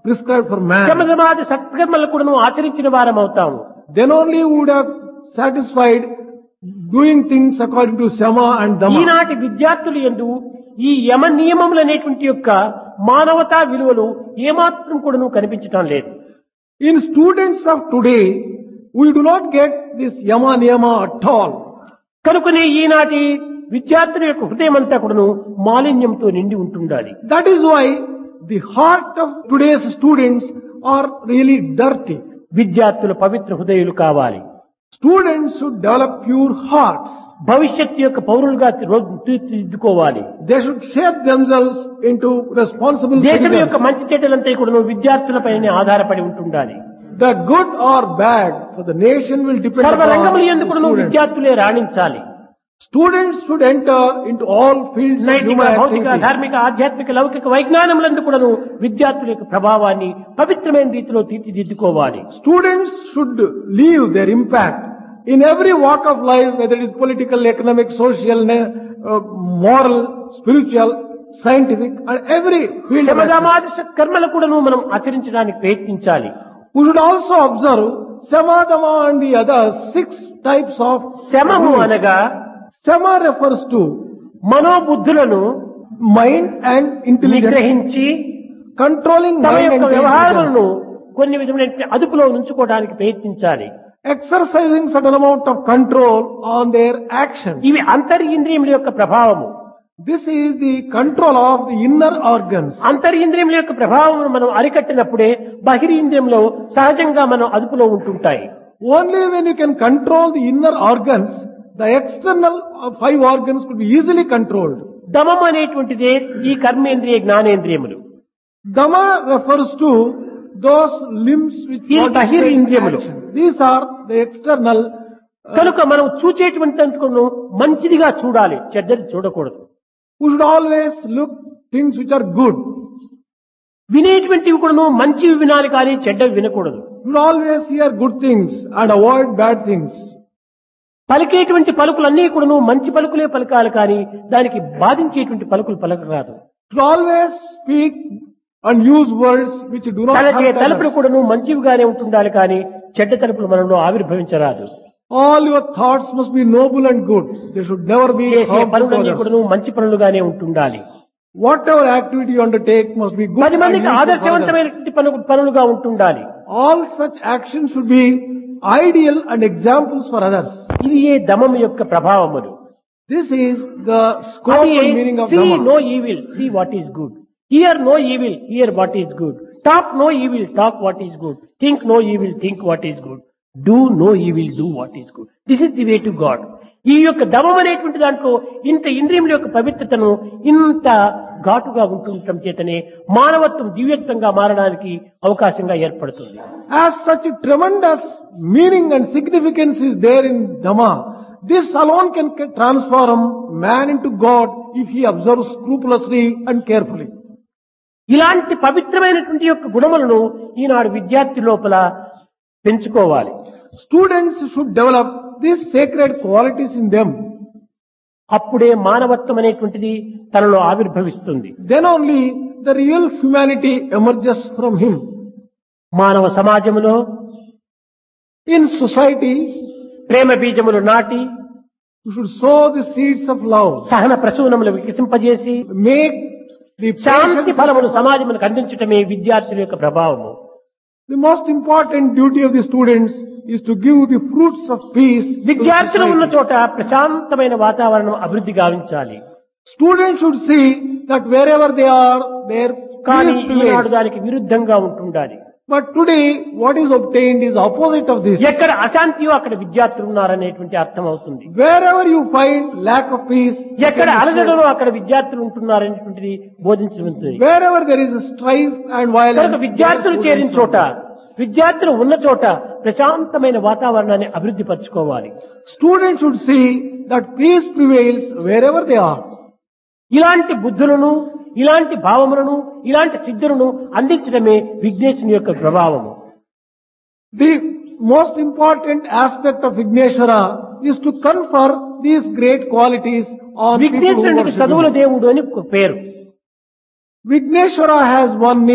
prescribed for man. శమధమాది సత్కర్మలు కూడా ఆచరించిన వారం అవుతాము. Then only we would have satisfied doing things according to Sama and Dhamma. ఈనాటి విద్యార్థులు యందు ఈ యమ నియమములు అనేటువంటి యొక్క మానవతా విలువలు ఏమాత్రం కూడా కనిపించటం లేదు. In students of today, we do not get this Yama Niyama at all. కనుకనే ఈనాటి విద్యార్థుల యొక్క హృదయం అంతా కూడాను మాలిన్యంతో నిండి ఉంటుండాలి. That is why the heart of today's students are really dirty. విద్యార్థులు పవిత్ర హృదయాలు కావాలి. Students should develop pure hearts. భవిష్యత్తు యొక్క పౌరులుగా తీర్చిదిద్దుకోవాలి. They should shape themselves into responsible దేశం citizens. యొక్క మంచి చెడ్డలంతా కూడా విద్యార్థులపైనే ఆధారపడి ఉంటుండాలి. The good or bad for the nation will depend సర్వ upon రంగముల the యందు కూడా students. విద్యార్థులే రాణించాలి. Students should enter into all fields of నైతిక, human భౌతిక, activity. ధార్మిక, ఆధ్యాత్మిక, లౌకిక వైజ్ఞానములందు కూడాను విద్యార్థుల యొక్క ప్రభావాన్ని పవిత్రమైన రీతిలో తీర్చిదిద్దుకోవాలి. Students should leave their impact in every walk of life, whether it is political, economic, social, moral, spiritual, scientific, and every field of activity. శమధమాది కర్మలు కూడాను మనం ఆచరించడానికి ప్రయత్నించాలి. We should also observe Samadama and the other 6 types of శమము rules. అనగా Sama refers to మనోబుద్ధులను mind and intelligence, నిగ్రహించి controlling తమ mind యొక్క and వ్యవహారాలను intelligence, కొన్ని విధమైన అదుపులో ఉంచుకోవడానికి ప్రయత్నించాలి. exercising certain amount of control on their actions. ఇవి అంతరింద్రియముల యొక్క ప్రభావము. This is the control of the inner organs. అంతరింద్రియముల యొక్క ప్రభావం మనం అరికట్టినప్పుడే బహిరింద్రియంలో సహజంగా మనం అదుపులో ఉంటుంటాయి. Only when you can control the inner organs, the external 5 organs could be easily controlled. దమం అనేటువంటిదే ఈ కర్మేంద్రియ జ్ఞానేంద్రియములు. Dhamma refers to those limbs which ఈ participate in బహిరింద్రియములు. action. These are the external. కనుక మనం చూచేటువంటి అందుకు మంచిదిగా చూడాలి, చెడ్డది చూడకూడదు. We should always look things which are good. వినేటువంటివి కూడా మంచివి వినాలి కానీ చెడ్డవి వినకూడదు. We should always hear good things and avoid bad things. పలికేటువంటి పలుకులన్నీ కూడా మంచి పలుకులే పలకాలి కానీ దానికి బాధించేటువంటి పలుకులు పలకరాదు. We should always speak and use words which do not తలచే hurt తలుపులు others. కూడా మంచివిగానే ఉంటుండాలి కానీ చెడ్డ తలుపులు మనలో ఆవిర్భవించరాదు. All your thoughts must be noble and good. They should never be చేసే harmful to పనులన్నీ others. కూడా మంచి పనులుగానే ఉంటుండాలి. Whatever activity you undertake must be good 10 and మందికి useful for others. ఆదర్శవంతమైనటువంటి పనులుగా ఉంటుండాలి. All such actions should be ideal and examples for others. ఇది ఏ దమం యొక్క ప్రభావములు. This is the scope and meaning of See Dhamma. no evil, see what is good. Hear no evil, hear what is good. Talk no evil, talk what is good. Think no evil, think what is good. Do no evil, do what is good. This is the way to God. ఈ యొక్క దమం అనేటువంటి దాంట్లో ఇంత ఇంద్రియముల యొక్క పవిత్రతను ఇంత ఘాటుగా ఉంటుండటం చేతనే మానవత్వం దివ్యత్వంగా మారడానికి అవకాశంగా ఏర్పడుతుంది. As such a tremendous meaning and significance is there in Dhamma, this alone can transform man into God if he observes scrupulously and carefully. ఇలాంటి పవిత్రమైనటువంటి యొక్క గుణములను ఈనాడు విద్యార్థి లోపల పెంచుకోవాలి. Students should develop these sacred qualities in them. అప్పుడే మానవత్వం అనేటువంటిది తనలో ఆవిర్భవిస్తుంది. Then only the real humanity emerges from him. మానవ సమాజంలో In society, ప్రేమ బీజములు నాటి you should sow the seeds of love. సహన ప్రసూనములు వికసింపజేసి Make the Shanti patience- ఫలములు సమాజములకు అందించటమే విద్యార్థుల యొక్క ప్రభావము. The most important duty of the students is to give the fruits of peace to the విద్యార్థులు ఉన్న society. చోట ప్రశాంతమైన వాతావరణం అభివృద్ధి గావించాలి. Students should see that wherever they are, their కానీ peace ఈనాడు prevails. దానికి విరుద్ధంగా ఉంటుండాలి. But today, what is obtained is opposite of this. ఎక్కడ అశాంతియో అక్కడ విద్యార్థులు ఉన్నారనేటువంటి అర్థం అవుతుంది. Wherever you find lack of peace, ఎక్కడ అలజడలో అక్కడ విద్యార్థులు ఉంటున్నారనేటువంటిది బోధించబడుతుంది. wherever there is strife and violence, కనుక విద్యార్థులు చేరిన చోట, విద్యార్థులు ఉన్న చోట ప్రశాంతమైన వాతావరణాన్ని అభివృద్ధి పరచుకోవాలి. students should see that peace prevails wherever they are. ఇలాంటి బుద్ధులను, ఇలాంటి భావములను, ఇలాంటి సిద్ధులను అందించడమే విఘ్నేశుని యొక్క ప్రభావము. The most important aspect of Vigneshwara is to confer these great qualities on people who విఘ్నేశ్వరునికి worship చదువుల him. దేవుడు అని ఒక పేరు. Vigneshwara has one name.